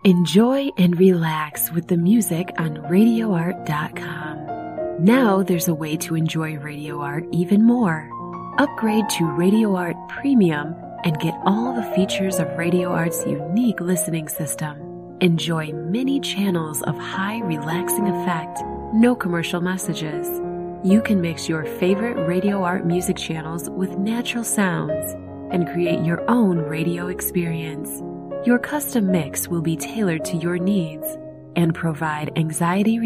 Enjoy and relax with the music on RadioArt.com. Now there's a way to enjoy Radio Art even more. Upgrade to Radio Art Premium and get all the features of Radio Art's unique listening system. Enjoy many channels of high relaxing effect, no commercial messages. You can mix your favorite Radio Art music channels with natural sounds and create your own radio experience. Your custom mix will be tailored to your needs and provide anxiety